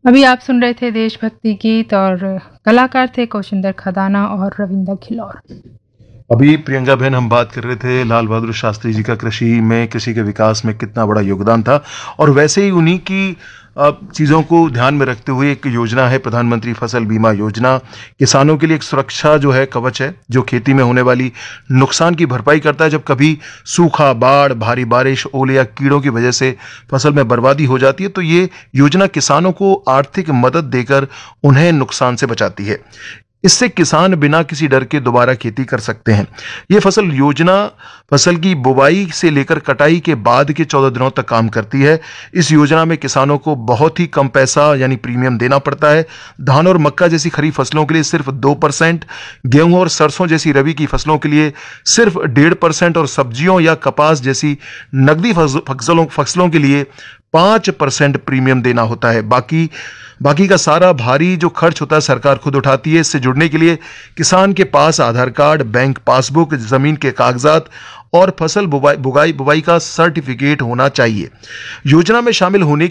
अभी आप सुन रहे थे देशभक्ति गीत और कलाकार थे कौशिंदर खदाना और रविंदर खिलौर। अभी प्रियंका बहन हम बात कर रहे थे लाल बहादुर शास्त्री जी का कृषि के विकास में कितना बड़ा योगदान था, और वैसे ही उन्हीं की चीज़ों को ध्यान में रखते हुए एक योजना है प्रधानमंत्री फसल बीमा योजना। किसानों के लिए एक सुरक्षा जो है कवच है, जो खेती में होने वाली नुकसान की भरपाई करता है। जब कभी सूखा, बाढ़, भारी बारिश, ओले या कीड़ों की वजह से फसल में बर्बादी हो जाती है, तो ये योजना किसानों को आर्थिक मदद देकर उन्हें नुकसान से बचाती है। इससे किसान बिना किसी डर के दोबारा खेती कर सकते हैं। ये फसल योजना फसल की बुवाई से लेकर कटाई के बाद के 14 दिनों तक काम करती है। इस योजना में किसानों को बहुत ही कम पैसा यानी प्रीमियम देना पड़ता है। धान और मक्का जैसी खरीफ फसलों के लिए सिर्फ 2%, गेहूं और सरसों जैसी रबी की फसलों के लिए सिर्फ 1.5% और सब्जियों या कपास जैसी नकदी फसलों के लिए 5% प्रीमियम देना होता है। बाकी का सारा भारी जो खर्च होता है सरकार खुद उठाती है। इससे जुड़ने के लिए किसान के पास आधार कार्ड, बैंक पासबुक, जमीन के कागजात और फसल बुवाई का सर्टिफिकेट होना चाहिए। योजना में शामिल होने